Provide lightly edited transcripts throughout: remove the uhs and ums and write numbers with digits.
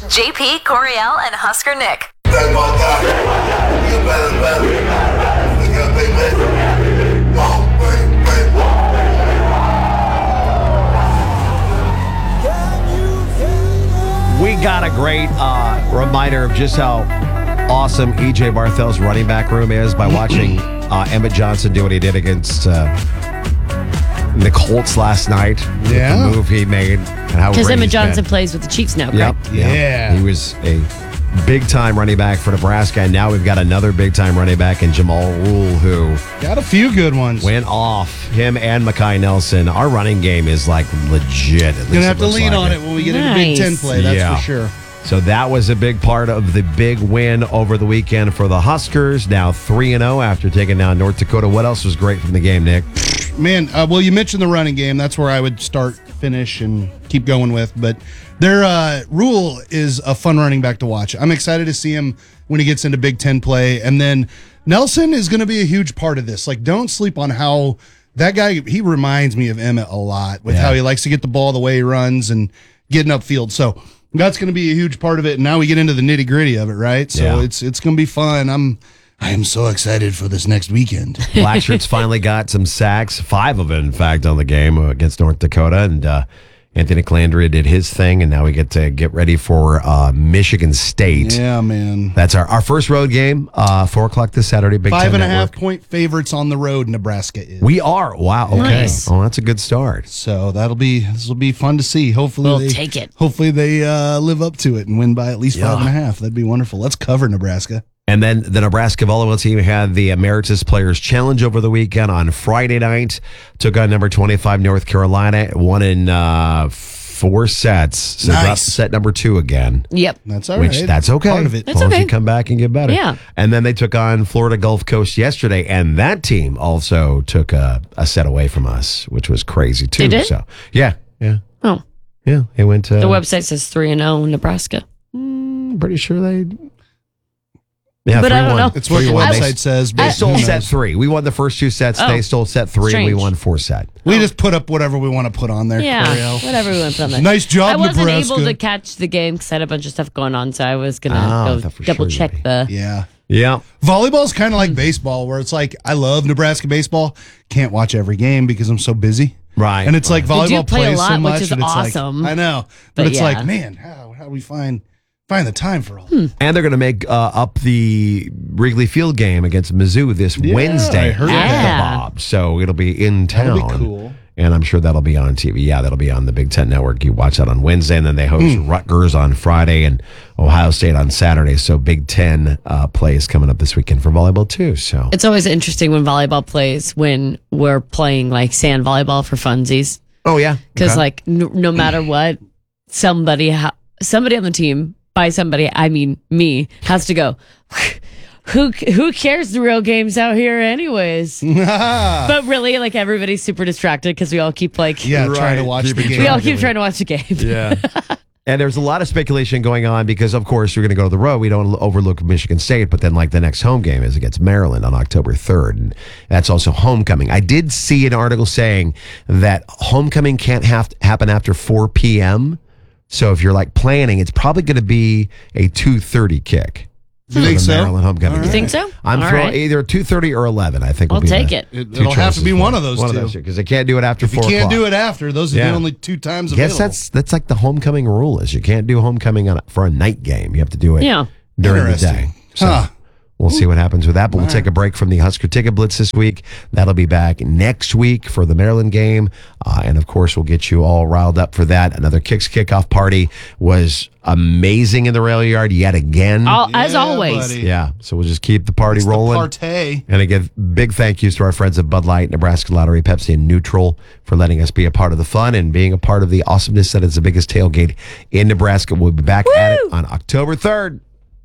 JP, Coriel, and Husker Nick. We got a great reminder of just how awesome EJ Barthel's running back room is by watching Emmett Johnson do what he did against the Colts last night. Yeah. With the move he made. Because Emmett Johnson plays with the Chiefs now, correct? Yep. Yeah. He was a big-time running back for Nebraska, and now we've got another big-time running back in Jamal Rule, who Got a few good ones. went off. Him and Mekhi Nelson. Our running game is like legit. You're going to have to lean on it when we get into Big Ten play, that's for sure. So that was a big part of the big win over the weekend for the Huskers. Now 3-0 after taking down North Dakota. What else was great from the game, Nick? Man, well, you mentioned the running game. That's where I would start, finish, and keep going with. But their Rule is a fun running back to watch. I'm excited to see him when he gets into Big Ten play. And then Nelson is going to be a huge part of this. Like, don't sleep on how that guy, he reminds me of Emmett a lot with how he likes to get the ball the way he runs and getting upfield. So that's going to be a huge part of it. And now we get into the nitty gritty of it, right? So it's going to be fun. I am so excited for this next weekend. Black Shirts finally got some sacks, 5 of it, in fact, on the game against North Dakota. And Anthony Calandria did his thing, and now we get to get ready for Michigan State. Yeah, man. That's our first road game, 4 o'clock this Saturday. Big 5.5 point favorites on the road, Nebraska is. We are. Wow. Okay. Nice. Oh, that's a good start. So this will be fun to see. Hopefully We'll take it. Hopefully they live up to it and win by at least 5.5. That'd be wonderful. Let's cover Nebraska. And then the Nebraska volleyball team had the Emeritus Players Challenge over the weekend on Friday night. Took on number 25 North Carolina, won in 4 sets. So dropped set number 2 again. Yep. That's all right. That's okay. Part of it. As long as you come back and get better. Yeah. And then they took on Florida Gulf Coast yesterday, and that team also took a set away from us, which was crazy too. They did? So yeah. Oh. Yeah. It went to The website says 3-0 Nebraska. pretty sure they. Yeah, But I don't know. It's what the 3-1. website says. They But stole who set knows? 3. We won the first 2 sets. Oh. They stole set 3, and we Strange. won 4 set. We just put up whatever we want to put on there. Yeah, Coriel. whatever we want to put on there. Nice job, I wasn't Nebraska. able to catch the game because I had a bunch of stuff going on, so I was going Oh, I to thought for go double sure check you'd be. the... Yeah. Yeah. Volleyball's kind of like baseball, where it's like, I love Nebraska baseball. Can't watch every game because I'm so busy. Right. And it's like They do volleyball play a plays lot, so which much. is and it's awesome. Like, I know. But But it's yeah. like, man, how do we find the time for all And they're going to make up the Wrigley Field game against Mizzou this Wednesday I heard at that. the Bob. So it'll be in town. That'll be cool. And I'm sure that'll be on TV. Yeah, that'll be on the Big Ten Network. You watch that on Wednesday, and then they host Rutgers on Friday and Ohio State on Saturday. So Big Ten play is coming up this weekend for volleyball too. So It's always interesting when volleyball plays when we're playing like sand volleyball for funsies. oh yeah, Because Okay. like no matter what, somebody on the team, by somebody I mean me, has to go. Who cares? The real game's out here anyways. But really, like everybody's super distracted because we all keep like trying to watch the game. we all keep trying to watch the game. Yeah. And there's a lot of speculation going on because, of course, you're going to go to the road. We don't overlook Michigan State, but then like the next home game is against Maryland on October 3rd. And that's also homecoming. I did see an article saying that homecoming can't happen after 4 p.m. So if you're like planning, it's probably going to be a 2:30 kick. You think so? Maryland homecoming. You think so? I'm All throwing right. either 2:30 or 11. I think I'll will be take the it. It'll have to be one of those two. because they can't do it after If you 4 can't o'clock. do it after, those are Yeah. the only 2 times I guess available. that's like the homecoming rule is you can't do homecoming for a night game. You have to do it Yeah. during the Interesting. day. So Huh. we'll see what happens with that. But we'll take a break from the Husker Ticket Blitz this week. That'll be back next week for the Maryland game. And of course, we'll get you all riled up for that. Another Kicks kickoff party was amazing in the rail yard yet again. As always. buddy. Yeah. So we'll just keep the party It's rolling. the partay. And I give big thank yous to our friends at Bud Light, Nebraska Lottery, Pepsi, and Neutral for letting us be a part of the fun and being a part of the awesomeness that is the biggest tailgate in Nebraska. We'll be back at it on October 3rd.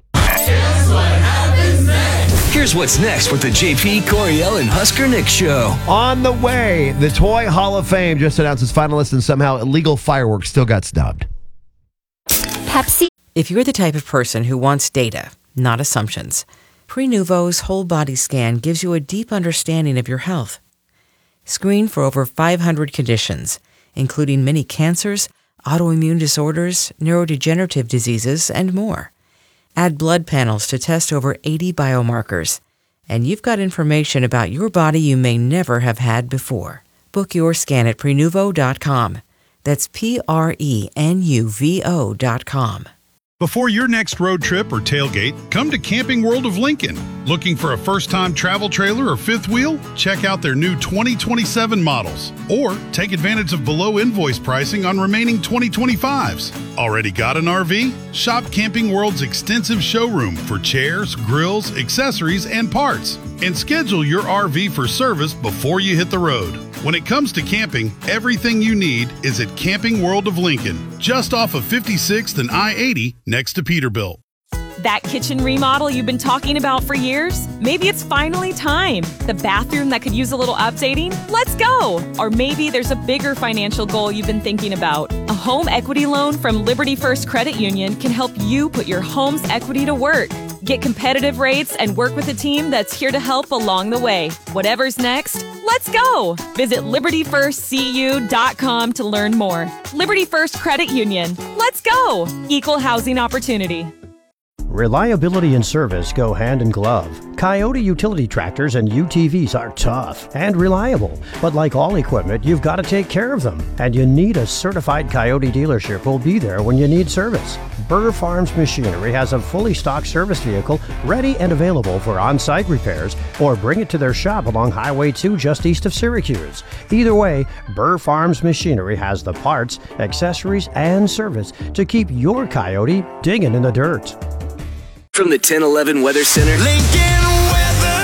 Here's what's next with the JP, Coriel, and Husker Nick Show. On the way, the Toy Hall of Fame just announced its finalists, and somehow illegal fireworks still got snubbed. Pepsi. If you're the type of person who wants data, not assumptions, Prenuvo's whole body scan gives you a deep understanding of your health. Screen for over 500 conditions, including many cancers, autoimmune disorders, neurodegenerative diseases, and more. Add blood panels to test over 80 biomarkers. And you've got information about your body you may never have had before. Book your scan at Prenuvo.com. That's Prenuvo.com. Before your next road trip or tailgate, come to Camping World of Lincoln. Looking for a first-time travel trailer or fifth wheel? Check out their new 2027 models. Or take advantage of below invoice pricing on remaining 2025s. Already got an RV? Shop Camping World's extensive showroom for chairs, grills, accessories, and parts. And schedule your RV for service before you hit the road. When it comes to camping, everything you need is at Camping World of Lincoln, just off of 56th and I-80 next to Peterbilt. That kitchen remodel you've been talking about for years? Maybe it's finally time. The bathroom that could use a little updating? Let's go! Or maybe there's a bigger financial goal you've been thinking about. A home equity loan from Liberty First Credit Union can help you put your home's equity to work. Get competitive rates and work with a team that's here to help along the way. Whatever's next, let's go! Visit LibertyFirstCU.com to learn more. Liberty First Credit Union. Let's go! Equal housing opportunity. Reliability and service go hand in glove. Coyote utility tractors and UTVs are tough and reliable, but like all equipment, you've got to take care of them, and you need a certified Coyote dealership who'll be there when you need service. Burr Farms Machinery has a fully stocked service vehicle ready and available for on-site repairs, or bring it to their shop along Highway 2 just east of Syracuse. Either way, Burr Farms Machinery has the parts, accessories, and service to keep your Coyote digging in the dirt. From the 1011 Weather Center. Lincoln Weather.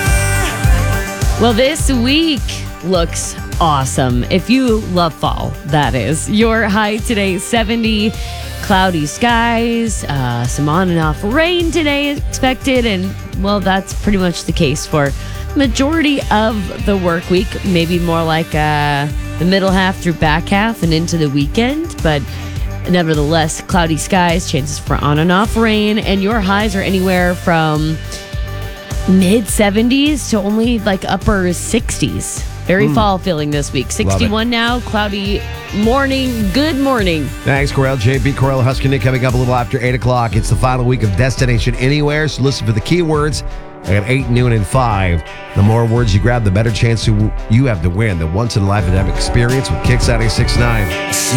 Well, this week looks awesome. If you love fall, that is. Your high today, 70. Cloudy skies, some on and off rain today expected. And, well, that's pretty much the case for majority of the work week. Maybe more like the middle half through back half and into the weekend. But nevertheless, cloudy skies, chances for on and off rain, and your highs are anywhere from mid 70s to only like upper 60s. Very fall feeling this week. 61 now, cloudy morning. Good morning. Thanks, Coriel. JP Coriel, Husker Nick coming up a little after 8 o'clock. It's the final week of Destination Anywhere, so listen for the keywords at 8, noon, and 5. The more words you grab, the better chance you have to win the once-in-a-lifetime experience with Kicks 96.9.